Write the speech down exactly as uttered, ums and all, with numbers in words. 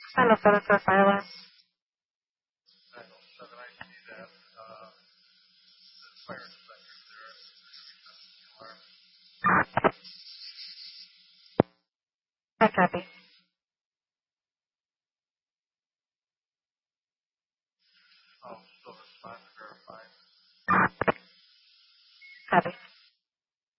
Hello, seven four fire alarm. I copy. Copy.